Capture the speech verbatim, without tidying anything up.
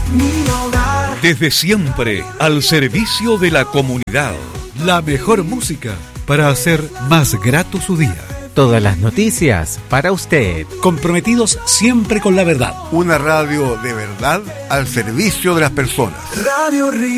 mi hogar. Desde siempre, al servicio de la comunidad. La mejor música para hacer más grato su día. Todas las noticias para usted. Comprometidos siempre con la verdad. Una radio de verdad al servicio de las personas. Radio Río.